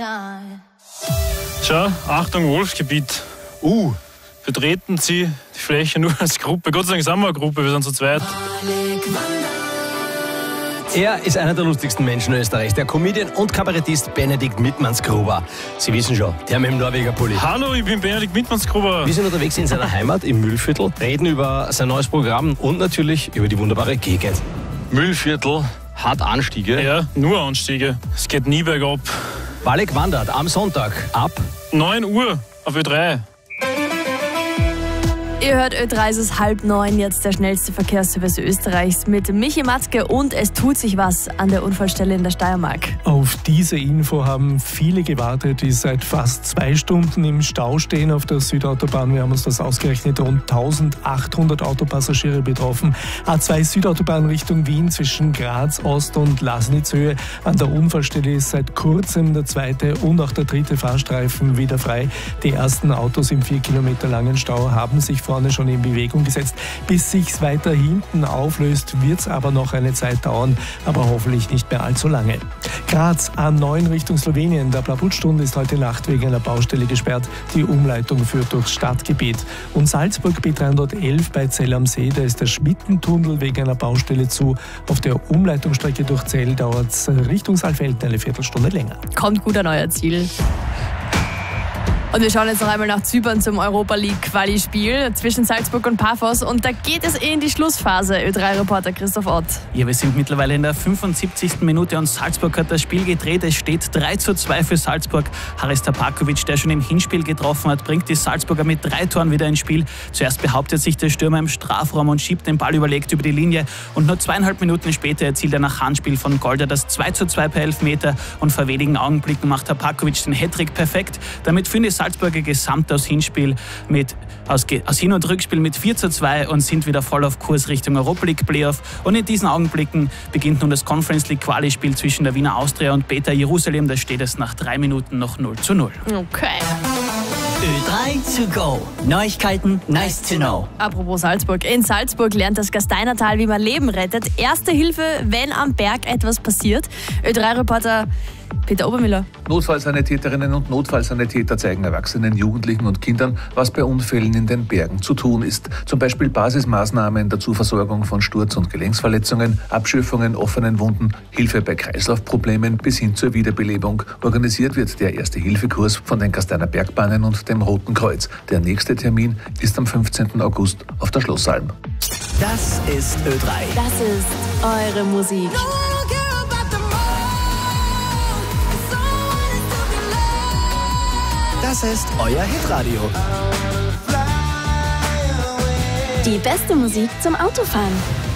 Schau, Achtung, Wolfsgebiet. Betreten Sie die Fläche nur als Gruppe. Gott sei Dank sind wir eine Gruppe, wir sind zu zweit. Er ist einer der lustigsten Menschen Österreichs, der Comedian und Kabarettist Benedikt Mittmannsgruber. Sie wissen schon, der mit dem Norweger Pulli. Hallo, ich bin Benedikt Mittmannsgruber. Wir sind unterwegs in seiner Heimat im Mühlviertel, reden über sein neues Programm und natürlich über die wunderbare Gegend. Mühlviertel hat Anstiege. Ja, nur Anstiege. Es geht nie bergab. Balek wandert am Sonntag ab 9 Uhr auf Ö3. Ihr hört Ö3, es ist 8:30, jetzt der schnellste Verkehrsservice Österreichs mit Michi Matzke und es tut sich was an der Unfallstelle in der Steiermark. Auf diese Info haben viele gewartet, die seit fast 2 Stunden im Stau stehen auf der Südautobahn. Wir haben uns das ausgerechnet, rund 1800 Autopassagiere betroffen. A2 Südautobahn Richtung Wien zwischen Graz Ost und Lasnitzhöhe. An der Unfallstelle ist seit kurzem der 2. und auch der 3. Fahrstreifen wieder frei. Die ersten Autos im 4 Kilometer langen Stau haben sich vorne schon in Bewegung gesetzt. Bis sich's weiter hinten auflöst, wird's aber noch eine Zeit dauern, aber hoffentlich nicht mehr allzu lange. Graz A9 Richtung Slowenien. Der Blabutstund ist heute Nacht wegen einer Baustelle gesperrt. Die Umleitung führt durchs Stadtgebiet. Und Salzburg B311 bei Zell am See, da ist der Schmittentunnel wegen einer Baustelle zu. Auf der Umleitungsstrecke durch Zell dauert's Richtung Saalfelden eine Viertelstunde länger. Kommt gut an euer Ziel. Und wir schauen jetzt noch einmal nach Zypern zum Europa League Quali-Spiel zwischen Salzburg und Paphos. Und da geht es in die Schlussphase. Ö3-Reporter Christoph Ott. Ja, wir sind mittlerweile in der 75. Minute und Salzburg hat das Spiel gedreht. Es steht 3:2 für Salzburg. Haris Tabakovic, der schon im Hinspiel getroffen hat, bringt die Salzburger mit 3 Toren wieder ins Spiel. Zuerst behauptet sich der Stürmer im Strafraum und schiebt den Ball überlegt über die Linie. Und nur 2,5 Minuten später erzielt er nach Handspiel von Golder das 2:2 per Elfmeter. Und vor wenigen Augenblicken macht Tabakovic den Hattrick perfekt. Damit führen die Salzburger gesamt aus Hin- und Rückspiel mit 4:2 und sind wieder voll auf Kurs Richtung Europa League Playoff. Und in diesen Augenblicken beginnt nun das Conference League Quali-Spiel zwischen der Wiener Austria und Beta Jerusalem. Da steht es nach 3 Minuten noch 0:0. Okay. Ö3 to go. Neuigkeiten, nice to know. Apropos Salzburg. In Salzburg lernt das Gasteinertal, wie man Leben rettet. Erste Hilfe, wenn am Berg etwas passiert. Ö3-Reporter Peter Obermüller. Notfallsanitäterinnen und Notfallsanitäter zeigen Erwachsenen, Jugendlichen und Kindern, was bei Unfällen in den Bergen zu tun ist. Zum Beispiel Basismaßnahmen der Zuversorgung von Sturz- und Gelenksverletzungen, Abschürfungen, offenen Wunden, Hilfe bei Kreislaufproblemen bis hin zur Wiederbelebung. Organisiert wird der Erste-Hilfe-Kurs von den Gasteiner Bergbahnen und dem Roten Kreuz. Der nächste Termin ist am 15. August auf der Schlossalm. Das ist Ö3. Das ist eure Musik. Das ist euer Hitradio. Die beste Musik zum Autofahren.